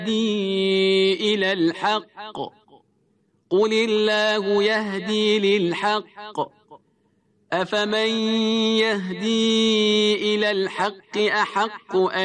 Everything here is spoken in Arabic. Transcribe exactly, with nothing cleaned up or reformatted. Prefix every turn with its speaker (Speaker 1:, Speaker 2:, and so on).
Speaker 1: يهدي إلى الحق قل الله يهدي للحق أفمن يهدي إلى الحق أحق أن